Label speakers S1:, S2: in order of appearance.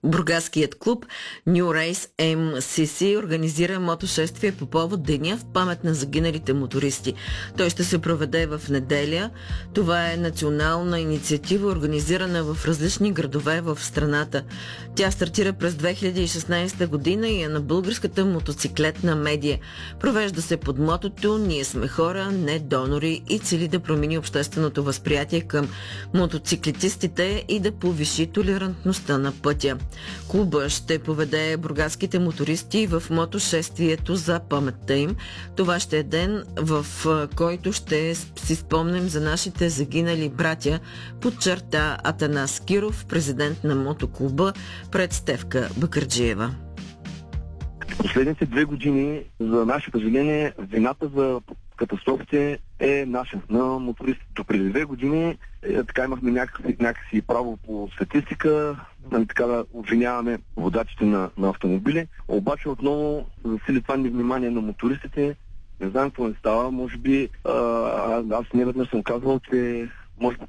S1: Бургаският клуб New Race MCC организира мотошествие по повод деня в памет на загиналите мотористи. Той ще се проведе в неделя. Това е национална инициатива, организирана в различни градове в страната. Тя стартира през 2016 година и е на българската мотоциклетна медия. Провежда се под мотото "Ние сме хора, не донори" и цели да промени общественото възприятие към мотоциклетистите и да повиши толерантността на пътя. Клуба ще поведе бургаските мотористи в мотошествието за паметта им. Това ще е ден, в който ще си спомнем за нашите загинали братя, подчерта Атанас Киров, президент на мотоклуба, пред Стефка Бакърджиева.
S2: Последните 2 години, за наше съжаление, вината за катастрофите е наша, на мотористите. Преди 2 години така имахме някакси право по статистика, така да обвиняваме водачите на автомобили. Обаче отново засили това невнимание на мотористите. Не знам какво не става. Може би аз неведнъж съм казвал, че може би